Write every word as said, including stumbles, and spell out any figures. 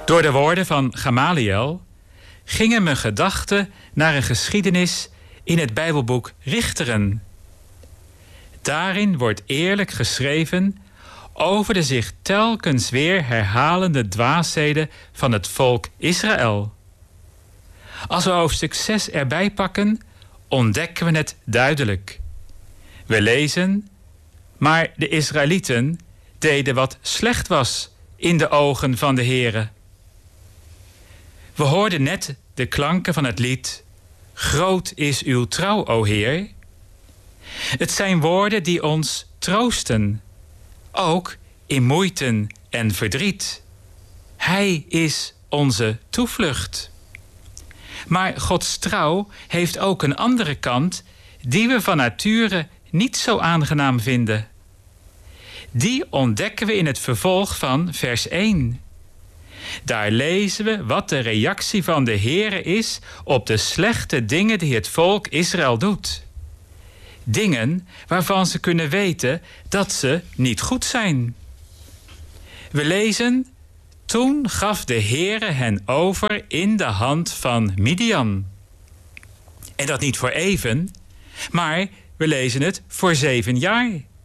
Door de woorden van Gamaliel gingen mijn gedachten naar een geschiedenis in het Bijbelboek Richteren. Daarin wordt eerlijk geschreven over de zich telkens weer herhalende dwaasheden van het volk Israël. Als we hoofdstuk zes erbij pakken, ontdekken we het duidelijk. We lezen: maar de Israëlieten deden wat slecht was in de ogen van de Heere. We hoorden net de klanken van het lied: Groot is uw trouw, o Heer. Het zijn woorden die ons troosten, ook in moeite en verdriet. Hij is onze toevlucht. Maar Gods trouw heeft ook een andere kant die we van nature niet zo aangenaam vinden. Die ontdekken we in het vervolg van vers één. Daar lezen we wat de reactie van de Heere is op de slechte dingen die het volk Israël doet. Dingen waarvan ze kunnen weten dat ze niet goed zijn. We lezen: toen gaf de Heere hen over in de hand van Midian. En dat niet voor even, maar we lezen het voor zeven jaar.